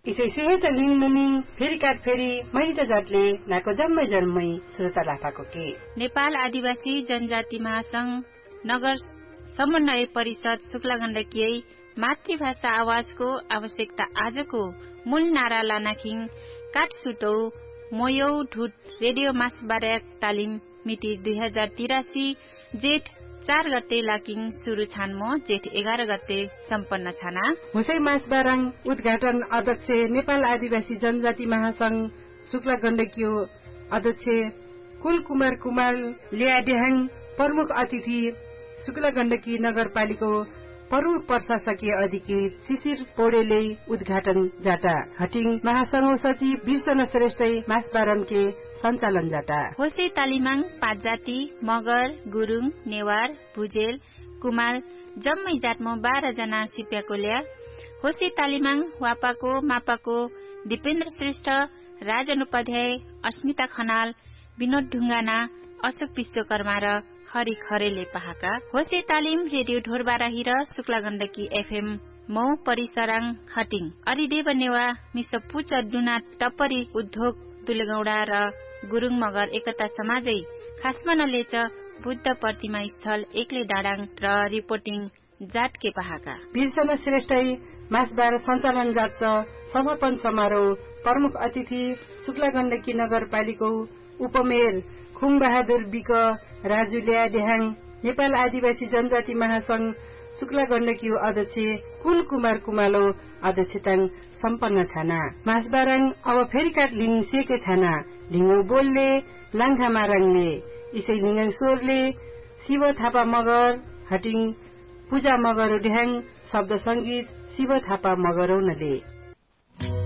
इसै सेहे त लिङमुनि फेरि काट फेरि महिट जातले नाको जम्मै श्रोता लाफाको के नेपाल आदिवासी जनजाति महासंघ नगर समन्वय परिषद शुक्ला गण्डकी मातृभाषा आवाजको आवश्यकता आजको मूल नारा लानाखिङ काठसुटौ मोयौ ढुट रेडियो मासबारेक तालिम मिति 2083 जेठ 4 गते लाकिङ सुरु छानमो जेठ 11 गते सम्पन्न छाना हुसै मासबाराङ उद्घाटन अध्यक्ष नेपाल आदिवासी जनजाति महासंघ शुक्ला गण्डकी अध्यक्ष कुल कुमार ल्याडेहाङ प्रमुख अतिथि शुक्ला गण्डकी नगरपालिका प्रमुख प्रशासकीय अधिकृत शिशिर पौडेले उद्घाटन जाटा हटिङ महासंघ सचिव बिरसन श्रेष्ठ मासबारनके सञ्चालन जाटा होसे तालिमाङ पाँच जाति मगर गुरुङ नेवार भुजेल कुमार जम्मै जातमा 12 जना सिप्याको ल्या होसे तालिमाङ वापाको मापाको दिपेन्द्र श्रेष्ठ राजन उपाध्याय अस्मिता खनाल विनोद ढुङ्गाना अशोक विश्वकर्मा र हरि खरेले पहाका होसे तालिम रेडियो ढोरबाराही र शुक्ला गण्डकी एफएम मौ परिसराङ हटिङ अरिदेव नेवा मिस पुच डुना टप्परी उद्योग दुलेगौडा र गुरुङ मगर एकता समाजै खासमा नलेच बुद्ध प्रतिमा स्थल एक्ले डाडाङ र रिपोर्टिङ जाटके पहाका बिरसन श्रेष्ठ मासबार सञ्चालन जाट समापन समारोह प्रमुख अतिथि शुक्ला गण्डकी नगरपालिका उपमेयर खुङ बहादुर बिक राजु ल्याडेहाङ नेपाल आदिवासी जनजाति महासंघ शुक्ला गण्डकी अध्यक्ष कुल कुमार कुमालो अध्यक्षताङ सम्पन्न छाना मासबाराङ अब फेरि काट लिङ सेके छाना लिङो बोलले लाङ्खा माराङले इसै लिङाङ स्वरले शिव थापा मगर हटिङ पूजा मगर ढ्याङ शब्द संगीत शिव थापा मगरौनले